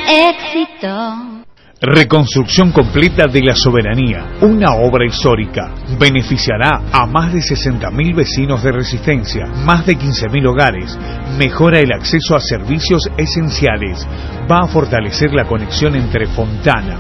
éxito. Reconstrucción completa de la Soberanía, una obra histórica. Beneficiará a más de 60.000 vecinos de Resistencia, más de 15.000 hogares. Mejora el acceso a servicios esenciales. Va a fortalecer la conexión entre Fontana,